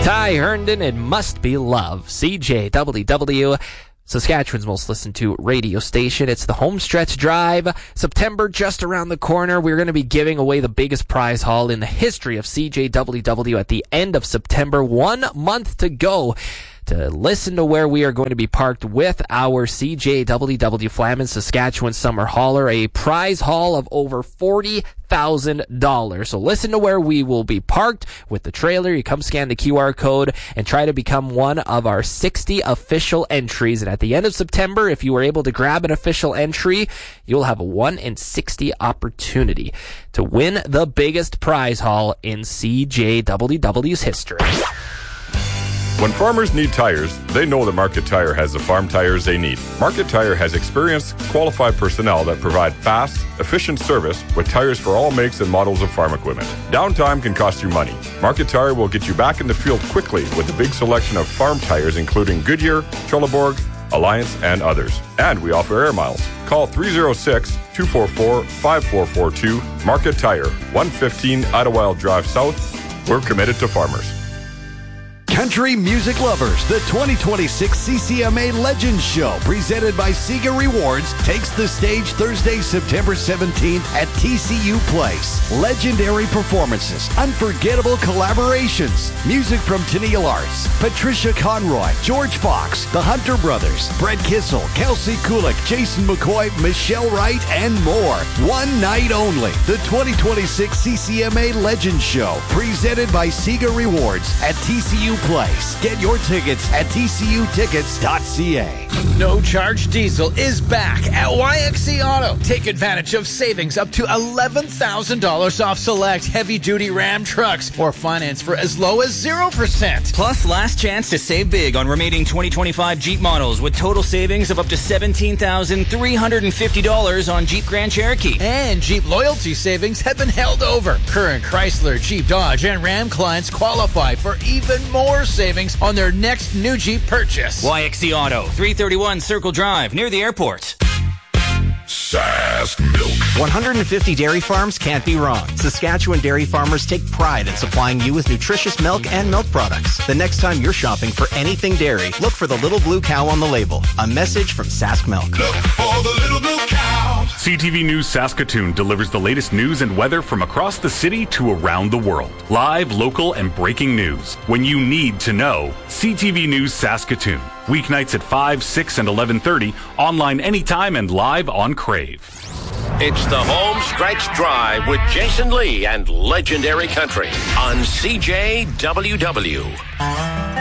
Ty Herndon, It Must Be Love. CJWW, Saskatchewan's most listened to radio station. It's the Homestretch Drive. September just around the corner. We're going to be giving away the biggest prize haul in the history of CJWW at the end of September. 1 month to go to listen to where we are going to be parked with our CJWW Flamin Saskatchewan Summer Hauler, a prize haul of over $40,000. So listen to where we will be parked with the trailer. You come scan the QR code and try to become one of our 60 official entries. And at the end of September, if you were able to grab an official entry, you'll have a 1 in 60 opportunity to win the biggest prize haul in CJWW's history. When farmers need tires, they know that Market Tire has the farm tires they need. Market Tire has experienced, qualified personnel that provide fast, efficient service with tires for all makes and models of farm equipment. Downtime can cost you money. Market Tire will get you back in the field quickly with a big selection of farm tires including Goodyear, Trelleborg, Alliance, and others. And we offer air miles. Call 306-244-5442. Market Tire, 115 Idlewild Drive South. We're committed to farmers. Country music lovers, the 2026 CCMA Legends Show, presented by Sega Rewards, takes the stage Thursday, September 17th at TCU Place. Legendary performances, unforgettable collaborations, music from Tennille Arts, Patricia Conroy, George Fox, the Hunter Brothers, Brett Kissel, Kelsey Kulik, Jason McCoy, Michelle Wright, and more. One night only. The 2026 CCMA Legends Show, presented by Sega Rewards at TCU Place. Get your tickets at tcutickets.ca. No Charge Diesel is back at YXC Auto. Take advantage of savings up to $11,000 off select heavy-duty Ram trucks or finance for as low as 0%. Plus, last chance to save big on remaining 2025 Jeep models with total savings of up to $17,350 on Jeep Grand Cherokee. And Jeep loyalty savings have been held over. Current Chrysler, Jeep, Dodge, and Ram clients qualify for even more savings on their next new Jeep purchase. YXC Auto, 331 Circle Drive, near the airport. Sask Milk. 150 dairy farms can't be wrong. Saskatchewan dairy farmers take pride in supplying you with nutritious milk and milk products. The next time you're shopping for anything dairy, look for the little blue cow on the label. A message from Sask Milk. Look for the little blue cow. CTV News Saskatoon delivers the latest news and weather from across the city to around the world. Live, local, and breaking news. When you need to know, CTV News Saskatoon. Weeknights at 5, 6, and 11:30. Online anytime and live on Crave. It's the Homestretch Drive with Jason Lee and Legendary Country on CJWW.